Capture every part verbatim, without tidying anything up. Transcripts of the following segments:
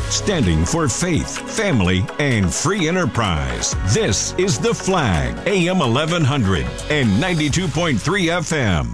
standing for faith, family, and free enterprise. This is The Flag, A M eleven hundred and ninety-two point three F M.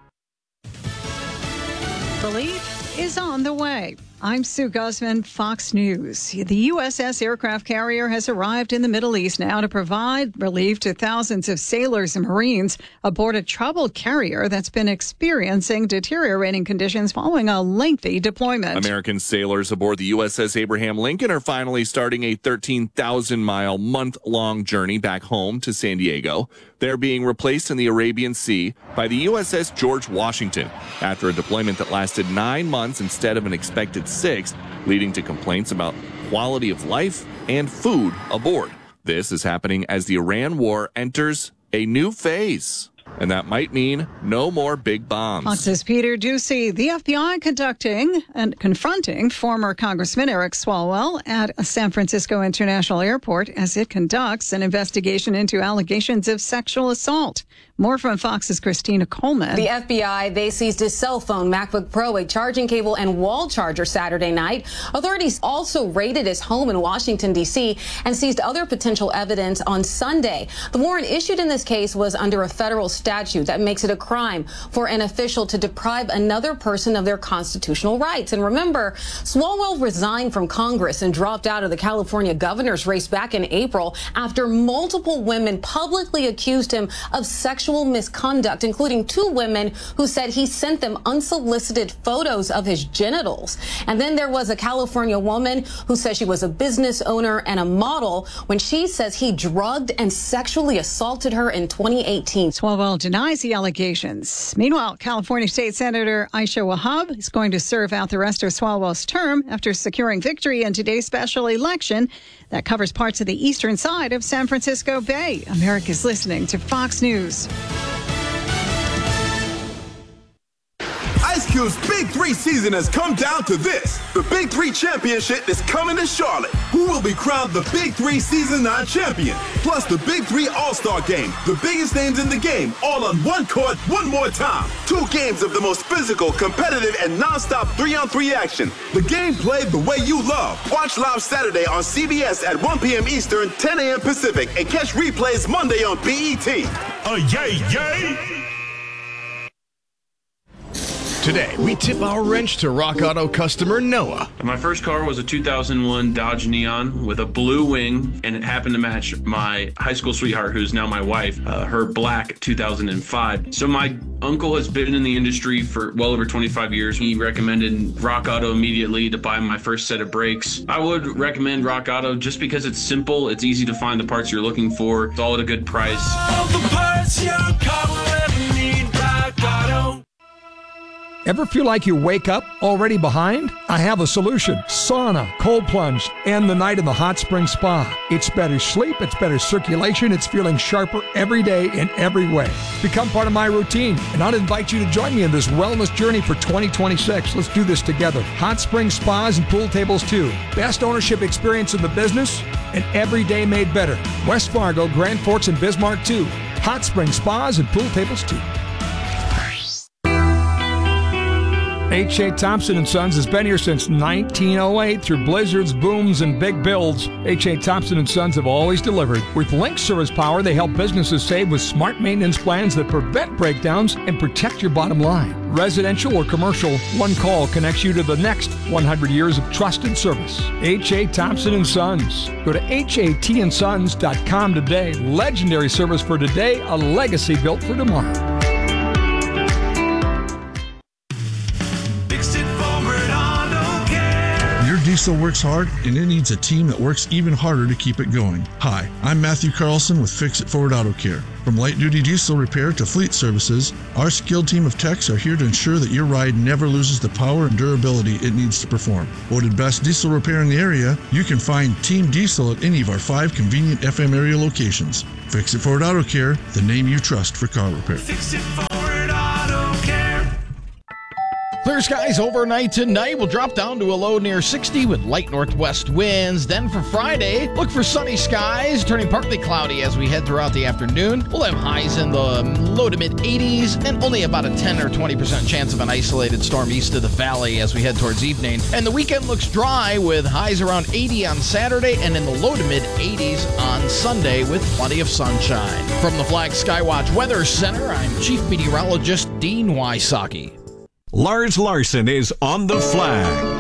Relief is on the way. I'm Sue Guzman, Fox News. The U S S aircraft carrier has arrived in the Middle East now to provide relief to thousands of sailors and Marines aboard a troubled carrier that's been experiencing deteriorating conditions following a lengthy deployment. American sailors aboard the U S S Abraham Lincoln are finally starting a thirteen thousand mile, month-long journey back home to San Diego. They're being replaced in the Arabian Sea by the U S S George Washington after a deployment that lasted nine months instead of an expected six, leading to complaints about quality of life and food aboard. This is happening as the Iran war enters a new phase. And that might mean no more big bombs. Fox's Peter Doocy. The F B I conducting and confronting former Congressman Eric Swalwell at San Francisco International Airport as it conducts an investigation into allegations of sexual assault. More from Fox's Christina Coleman. The F B I, they seized his cell phone, MacBook Pro, a charging cable, and wall charger Saturday night. Authorities also raided his home in Washington, D C, and seized other potential evidence on Sunday. The warrant issued in this case was under a federal statute that makes it a crime for an official to deprive another person of their constitutional rights. And remember, Swalwell resigned from Congress and dropped out of the California governor's race back in April after multiple women publicly accused him of sexual misconduct, including two women who said he sent them unsolicited photos of his genitals. And then there was a California woman who says she was a business owner and a model when she says he drugged and sexually assaulted her in twenty eighteen. Swalwell denies the allegations. Meanwhile, California State Senator Aisha Wahab is going to serve out the rest of Swalwell's term after securing victory in today's special election that covers parts of the eastern side of San Francisco Bay. America's listening to Fox News. Ice Cube's Big Three season has come down to this. The Big Three Championship is coming to Charlotte. Who will be crowned the Big Three Season nine champion? Plus the Big Three All-Star Game. The biggest names in the game, all on one court, one more time. Two games of the most physical, competitive, and non-stop three-on-three action. The game played the way you love. Watch live Saturday on C B S at one p.m. Eastern, ten a.m. Pacific, and catch replays Monday on B E T. Oh, yay, yay! Today, we tip our wrench to Rock Auto customer Noah. My first car was a two thousand one Dodge Neon with a blue wing, and it happened to match my high school sweetheart, who's now my wife, uh, her black two thousand five. So my uncle has been in the industry for well over twenty-five years. He recommended Rock Auto immediately to buy my first set of brakes. I would recommend Rock Auto just because it's simple, it's easy to find the parts you're looking for, it's all at a good price. All the parts your car will ever need, Rock Auto. Ever feel like you wake up already behind? I have a solution. Sauna, cold plunge, and the night in the hot spring spa. It's better sleep, it's better circulation, it's feeling sharper every day in every way. Become part of my routine, and I'll invite you to join me in this wellness journey for twenty twenty-six. Let's do this together. Hot spring spas and pool tables too. Best ownership experience in the business, and every day made better. West Fargo, Grand Forks, and Bismarck too. Hot spring spas and pool tables too. H A. Thompson and Sons has been here since nineteen oh eight. Through blizzards, booms, and big builds, H A. Thompson and Sons have always delivered. With Link Service Power, they help businesses save with smart maintenance plans that prevent breakdowns and protect your bottom line. Residential or commercial, one call connects you to the next one hundred years of trusted service. H A. Thompson and Sons. Go to H A T and sons dot com today. Legendary service for today, a legacy built for tomorrow. Diesel works hard, and it needs a team that works even harder to keep it going. Hi, I'm Matthew Carlson with Fix It Ford Auto Care. From light-duty diesel repair to fleet services, our skilled team of techs are here to ensure that your ride never loses the power and durability it needs to perform. Voted best diesel repair in the area, you can find Team Diesel at any of our five convenient F M area locations. Fix It Ford Auto Care, the name you trust for car repair. Fix It Ford Auto Care. Clear skies overnight tonight. We'll drop down to a low near sixty with light northwest winds. Then for Friday, look for sunny skies, turning partly cloudy as we head throughout the afternoon. We'll have highs in the low to mid eighties and only about a ten or twenty percent chance of an isolated storm east of the valley as we head towards evening. And the weekend looks dry with highs around eighty on Saturday and in the low to mid eighties on Sunday with plenty of sunshine. From the Flag Skywatch Weather Center, I'm Chief Meteorologist Dean Wysocki. Lars Larson is on the Flag.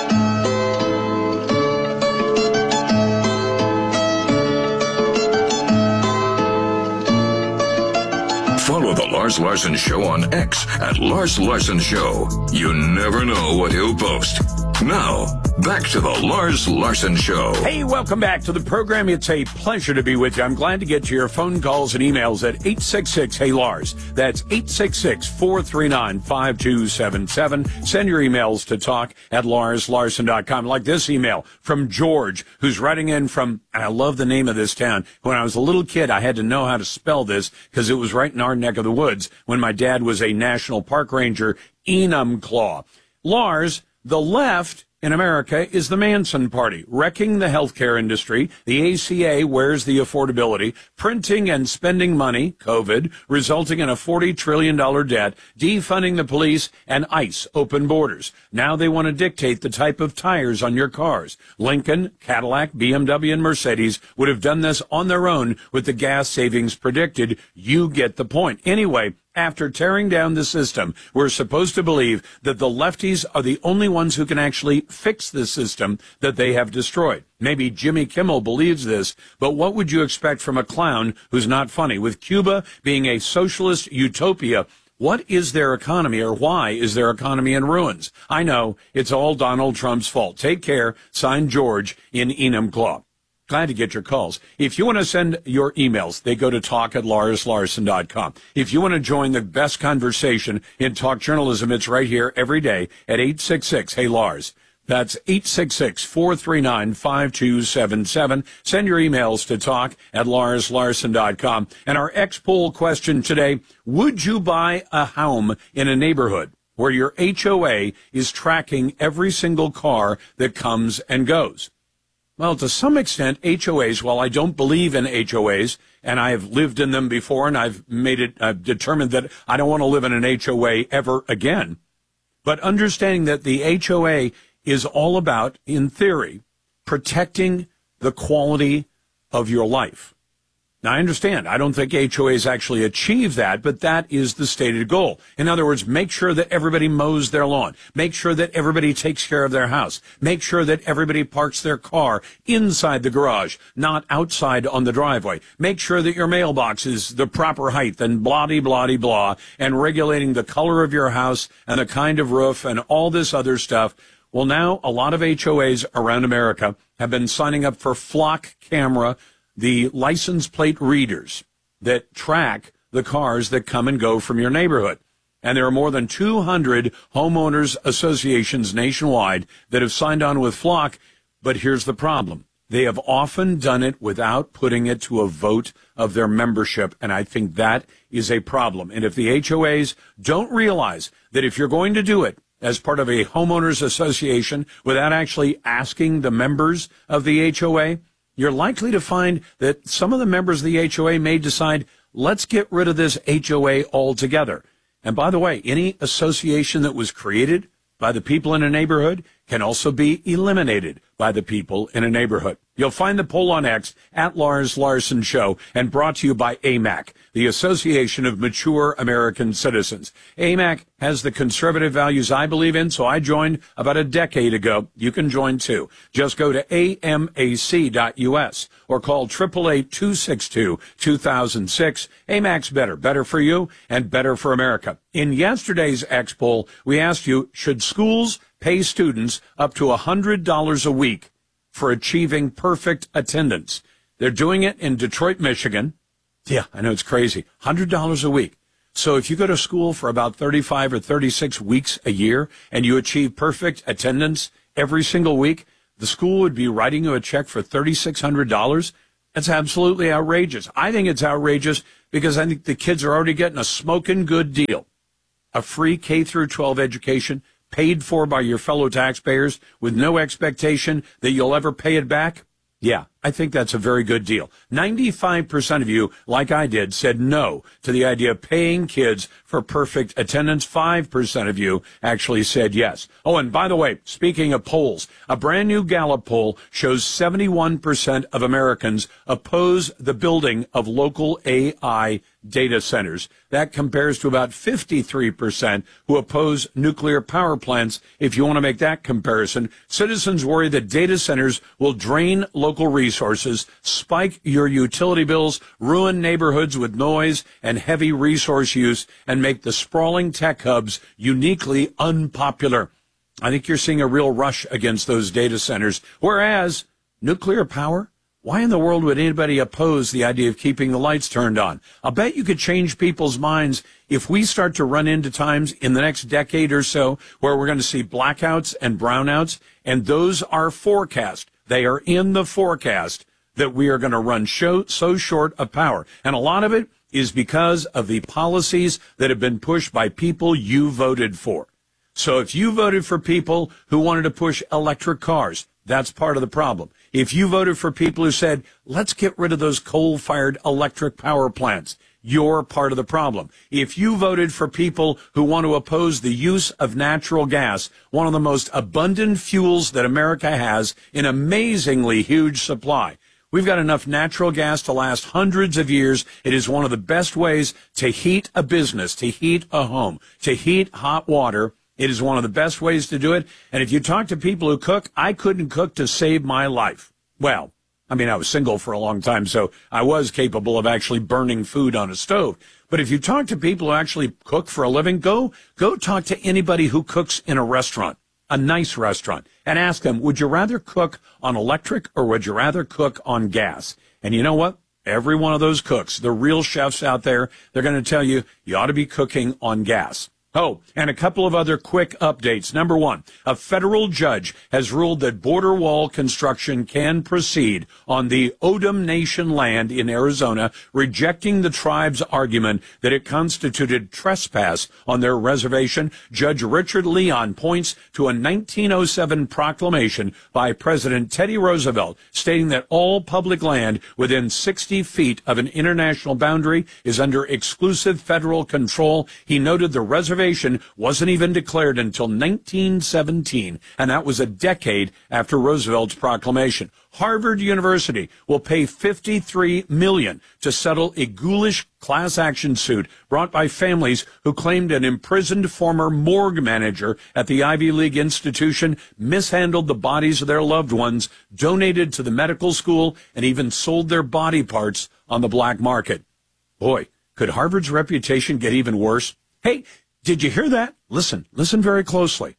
Follow The Lars Larson Show on X at Lars Larson Show. You never know what he'll post. Now, back to The Lars Larson Show. Hey, welcome back to the program. It's a pleasure to be with you. I'm glad to get to your phone calls and emails at eight six six, hey Lars. That's eight six six, four three nine, five two seven seven. Send your emails to talk at lars larson dot com. Like this email from George, who's writing in from, and I love the name of this town. When I was a little kid, I had to know how to spell this because it was right in our neck of the woods when my dad was a national park ranger, Enumclaw. Lars, the left in America is the Manson Party, wrecking the healthcare industry. The A C A wears the affordability, printing and spending money, COVID, resulting in a forty trillion dollars debt, defunding the police, and ICE, open borders. Now they want to dictate the type of tires on your cars. Lincoln, Cadillac, B M W, and Mercedes would have done this on their own with the gas savings predicted. You get the point. Anyway, after tearing down the system, we're supposed to believe that the lefties are the only ones who can actually fix the system that they have destroyed. Maybe Jimmy Kimmel believes this, but what would you expect from a clown who's not funny? With Cuba being a socialist utopia, what is their economy, or why is their economy in ruins? I know, it's all Donald Trump's fault. Take care. Signed, George in Enumclaw. Glad to get your calls. If you want to send your emails, they go to talk at lars larson dot com. If you want to join the best conversation in talk journalism, it's right here every day at eight six six, hey Lars. That's eight six six, four three nine, five two seven seven. Send your emails to talk at lars larson dot com. And our X-Poll question today, would you buy a home in a neighborhood where your H O A is tracking every single car that comes and goes? Well, to some extent, H O As, while I don't believe in H O As, and I have lived in them before, and I've made it, I've determined that I don't want to live in an H O A ever again. But understanding that the H O A is all about, in theory, protecting the quality of your life. Now, I understand. I don't think H O As actually achieve that, but that is the stated goal. In other words, make sure that everybody mows their lawn. Make sure that everybody takes care of their house. Make sure that everybody parks their car inside the garage, not outside on the driveway. Make sure that your mailbox is the proper height and blah-de-blah-de-blah, and regulating the color of your house and the kind of roof and all this other stuff. Well, now a lot of H O As around America have been signing up for Flock Camera, the license plate readers that track the cars that come and go from your neighborhood. And there are more than two hundred homeowners associations nationwide that have signed on with Flock. But here's the problem. They have often done it without putting it to a vote of their membership. And I think that is a problem. And if the H O As don't realize that if you're going to do it as part of a homeowners association without actually asking the members of the H O A, you're likely to find that some of the members of the H O A may decide, let's get rid of this H O A altogether. And by the way, any association that was created by the people in a neighborhood can also be eliminated by the people in a neighborhood. You'll find the poll on X at Lars Larson Show, and brought to you by A M A C, the Association of Mature American Citizens. A M A C has the conservative values I believe in, so I joined about a decade ago. You can join too. Just go to A M A C dot U S or call eight eight eight, two six two, two thousand six. A M A C's better. Better for you and better for America. In yesterday's X poll, we asked you, should schools pay students up to one hundred dollars a week for achieving perfect attendance? They're doing it in Detroit, Michigan. Yeah, I know it's crazy. one hundred dollars a week. So if you go to school for about thirty-five or thirty-six weeks a year and you achieve perfect attendance every single week, the school would be writing you a check for three thousand six hundred dollars. That's absolutely outrageous. I think it's outrageous because I think the kids are already getting a smoking good deal. A free K through twelve education, paid for by your fellow taxpayers with no expectation that you'll ever pay it back? Yeah, I think that's a very good deal. ninety-five percent of you, like I did, said no to the idea of paying kids for perfect attendance. five percent of you actually said yes. Oh, and by the way, speaking of polls, a brand new Gallup poll shows seventy-one percent of Americans oppose the building of local A I data centers. That compares to about fifty-three percent who oppose nuclear power plants. If you want to make that comparison, citizens worry that data centers will drain local resources, spike your utility bills, ruin neighborhoods with noise and heavy resource use, and make the sprawling tech hubs uniquely unpopular. I think you're seeing a real rush against those data centers. Whereas nuclear power, why in the world would anybody oppose the idea of keeping the lights turned on? I'll bet you could change people's minds if we start to run into times in the next decade or so where we're going to see blackouts and brownouts, and those are forecast. They are in the forecast that we are going to run show, so short of power. And a lot of it is because of the policies that have been pushed by people you voted for. So if you voted for people who wanted to push electric cars, that's part of the problem. If you voted for people who said, let's get rid of those coal-fired electric power plants, you're part of the problem. If you voted for people who want to oppose the use of natural gas, one of the most abundant fuels that America has in amazingly huge supply, we've got enough natural gas to last hundreds of years. It is one of the best ways to heat a business, to heat a home, to heat hot water. It is one of the best ways to do it. And if you talk to people who cook, I couldn't cook to save my life. Well, I mean, I was single for a long time, so I was capable of actually burning food on a stove. But if you talk to people who actually cook for a living, go, go talk to anybody who cooks in a restaurant, a nice restaurant, and ask them, would you rather cook on electric or would you rather cook on gas? And you know what? Every one of those cooks, the real chefs out there, they're going to tell you, you ought to be cooking on gas. Oh, and a couple of other quick updates. Number one, a federal judge has ruled that border wall construction can proceed on the Odom Nation land in Arizona, rejecting the tribe's argument that it constituted trespass on their reservation. Judge Richard Leon points to a nineteen oh seven proclamation by President Teddy Roosevelt stating that all public land within sixty feet of an international boundary is under exclusive federal control. He noted the reservation wasn't even declared until nineteen seventeen, and that was a decade after Roosevelt's proclamation. Harvard University will pay fifty-three million dollars to settle a ghoulish class action suit brought by families who claimed an imprisoned former morgue manager at the Ivy League institution mishandled the bodies of their loved ones, donated to the medical school, and even sold their body parts on the black market. Boy, could Harvard's reputation get even worse? Hey, did you hear that? Listen, listen very closely.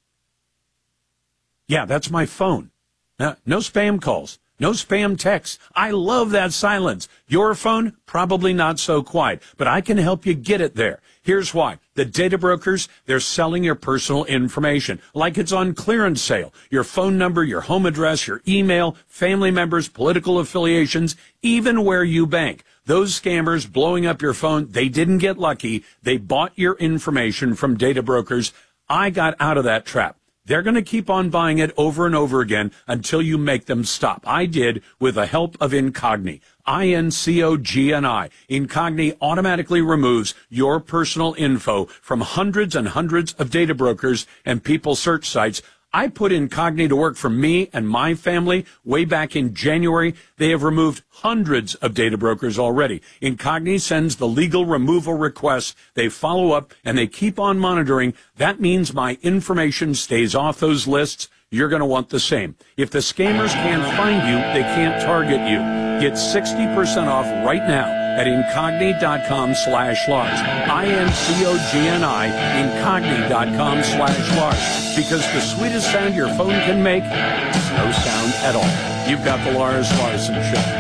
Yeah, that's my phone. Uh, no spam calls, no spam texts. I love that silence. Your phone, probably not so quiet, but I can help you get it there. Here's why. The data brokers, they're selling your personal information like it's on clearance sale. Your phone number, your home address, your email, family members, political affiliations, even where you bank. Those scammers blowing up your phone, they didn't get lucky. They bought your information from data brokers. I got out of that trap. They're going to keep on buying it over and over again until you make them stop. I did with the help of Incogni. I N C O G N I. Incogni automatically removes your personal info from hundreds and hundreds of data brokers and people search sites. I put Incogni to work for me and my family way back in January. They have removed hundreds of data brokers already. Incogni sends the legal removal requests. They follow up and they keep on monitoring. That means my information stays off those lists. You're going to want the same. If the scammers can't find you, they can't target you. Get sixty percent off right now at Incogni.com slash Lars. I N C O G N I, Incogni.com slash Lars. Because the sweetest sound your phone can make is no sound at all. You've got the Lars Larson Show.